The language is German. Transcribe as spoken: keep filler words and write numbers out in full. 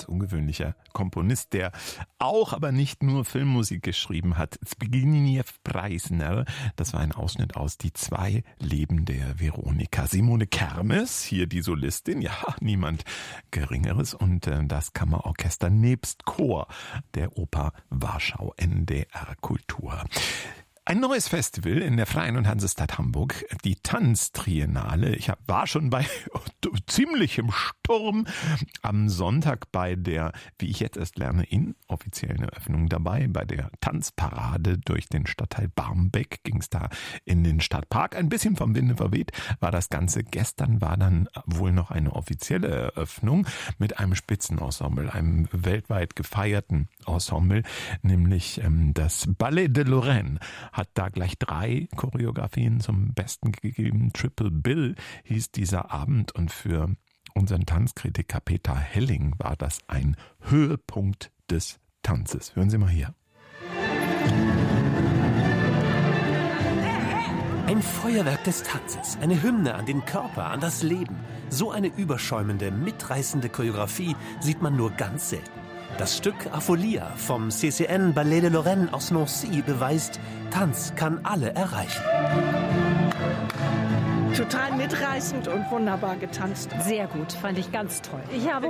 ungewöhnlicher Komponist, der auch, aber nicht nur Filmmusik geschrieben hat. Zbigniew Preissner, das war ein Ausschnitt aus Die zwei Leben der Veronika. Simone Kermes, hier die Solistin, ja, niemand Geringeres, und äh, das Kammerorchester nebst Chor der Oper Warschau, N D R Kultur. Ein neues Festival in der Freien und Hansestadt Hamburg, die Tanztriennale. Ich war schon bei ziemlichem Sturm am Sonntag bei der, wie ich jetzt erst lerne, inoffiziellen Eröffnung dabei. Bei der Tanzparade durch den Stadtteil Barmbek ging es da in den Stadtpark. Ein bisschen vom Winde verweht war das Ganze. Gestern war dann wohl noch eine offizielle Eröffnung mit einem Spitzenensemble, einem weltweit gefeierten Ensemble, nämlich ähm, das Ballet de Lorraine. Hat da gleich drei Choreografien zum Besten gegeben. Triple Bill hieß dieser Abend, und für unseren Tanzkritiker Peter Helling war das ein Höhepunkt des Tanzes. Hören Sie mal hier. Ein Feuerwerk des Tanzes, eine Hymne an den Körper, an das Leben. So eine überschäumende, mitreißende Choreografie sieht man nur ganz selten. Das Stück Afolia vom C C N Ballet de Lorraine aus Nancy beweist, Tanz kann alle erreichen. Total mitreißend und wunderbar getanzt. Sehr gut, fand ich ganz toll. Ich habe